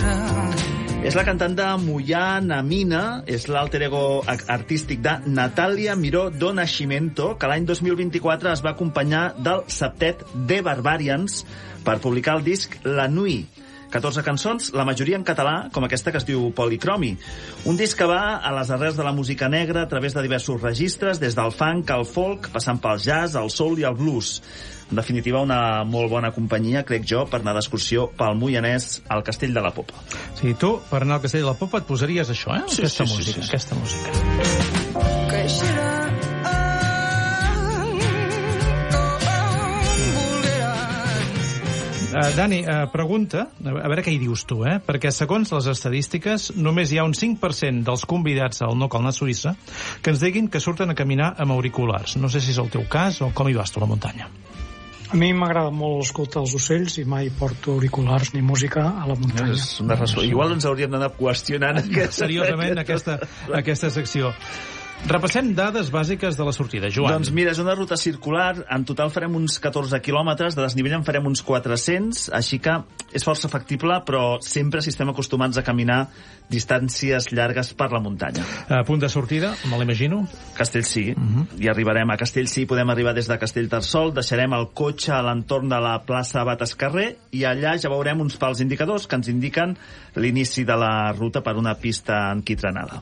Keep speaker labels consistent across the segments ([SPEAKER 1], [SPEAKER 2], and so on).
[SPEAKER 1] És la cantant de Moya Namina, és l'alter ego artístic de Natalia Miró do Nascimento, que l'any 2024 es va acompanyar del septet The Barbarians per publicar el disc La Nuit. 14 cançons, la majoria en català, com aquesta que es diu Policromi. Un disc que va a les arrels de la música negra a través de diversos registres, des del funk al folk, passant pel jazz, el soul i el blues. En definitiva, una molt bona companyia, crec jo, per anar d'excursió pel Moianès al Castell de la Popa.
[SPEAKER 2] Sí, tu, per anar al Castell de la Popa, et posaries això, eh?
[SPEAKER 1] Sí,
[SPEAKER 2] aquesta
[SPEAKER 1] sí,
[SPEAKER 2] música,
[SPEAKER 1] sí.
[SPEAKER 2] Aquesta música. Dani, pregunta, a veure què hi dius tu, perquè segons les estadístiques només hi ha un 5% dels convidats al No Cal anar a Suïssa que ens diguin que surten a caminar amb auriculars. No sé si és el teu cas o com hi vas tu a la muntanya.
[SPEAKER 3] A mi m'agrada molt escoltar els ocells i mai porto auriculars ni música a la muntanya.
[SPEAKER 1] És una raó. Igual ens hauríem d'anar qüestionant
[SPEAKER 2] seriosament aquesta secció. Repassem dades bàsiques de la sortida, Joan.
[SPEAKER 1] Doncs mira, és una ruta circular, en total farem uns 14 quilòmetres, de desnivell en farem uns 400, així que és força factible, però sempre si estem acostumats a caminar distàncies llargues per la muntanya.
[SPEAKER 2] A punt de sortida, me l'imagino?
[SPEAKER 1] Castellcí, i arribarem a Castellcí, podem arribar des de Castellterçol, deixarem el cotxe a l'entorn de la plaça Abat Escarrer, i allà ja veurem uns pals indicadors que ens indiquen l'inici de la ruta per una pista enquitranada.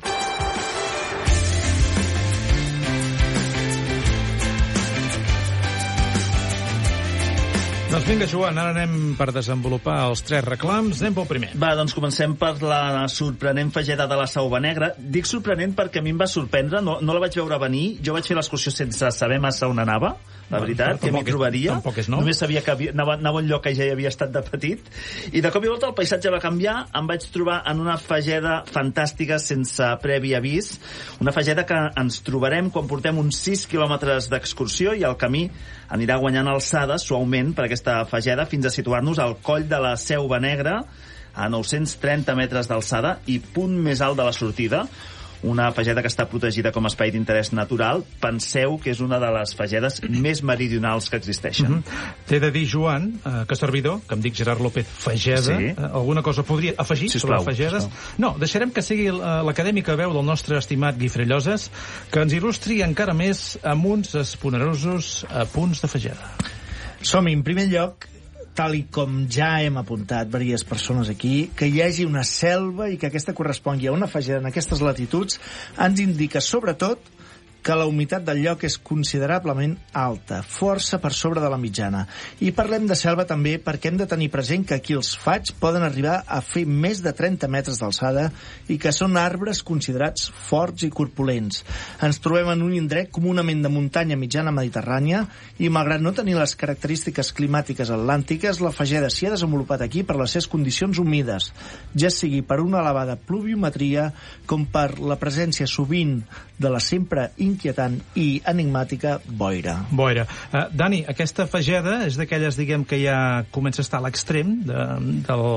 [SPEAKER 2] Doncs vinga, Joan, ara anem per desenvolupar els 3 reclams. Anem pel primer.
[SPEAKER 1] Va, doncs comencem per la sorprenent fageda de la Selva Negra. Dic sorprenent perquè a mi em va sorprendre, no la vaig veure venir. Jo vaig fer l'excursió sense saber massa on anava, la veritat, que m'hi trobaria.
[SPEAKER 2] Tampoc és nou.
[SPEAKER 1] Només sabia que anava a un lloc que ja hi havia estat de petit. I de cop i volta el paisatge va canviar, em vaig trobar en una fageda fantàstica sense previ avís. Una fageda que ens trobarem quan portem uns 6 quilòmetres d'excursió i el camí anirà guanyant alçada suaument per aquesta fageda fins a situar-nos al coll de la Selva Negra a 930 metres d'alçada i punt més alt de la sortida. Una fageda que està protegida com a espai d'interès natural. Penseu que és una de les fagedes més meridionals que existeixen.
[SPEAKER 2] T'he de dir, Joan, que servidor, que em dic Gerard López Fageda,
[SPEAKER 1] sí.
[SPEAKER 2] Alguna cosa podria afegir sobre fagedes? No, deixarem que sigui l'acadèmica veu del nostre estimat Guifré Lloses, que ens il·lustri encara més amb uns esponerosos punts de fageda.
[SPEAKER 4] Som-hi, en primer lloc, tal i com ja hem apuntat diverses persones aquí, que hi hagi una selva i que aquesta correspongui a una fageda en aquestes latituds, ens indica sobretot que la humitat del lloc és considerablement alta, força per sobre de la mitjana. I parlem de selva també perquè hem de tenir present que aquí els faigs poden arribar a fer més de 30 metres d'alçada i que són arbres considerats forts i corpulents. Ens trobem en un indret comunament de muntanya mitjana mediterrània i, malgrat no tenir les característiques climàtiques atlàntiques, la fageda s'hi ha desenvolupat aquí per les seves condicions humides, ja sigui per una elevada pluviometria com per la presència sovint de la sempre inquietant i enigmàtica boira.
[SPEAKER 2] Dani, aquesta fageda és d'aquelles, diguem, que ja comença a estar a l'extrem del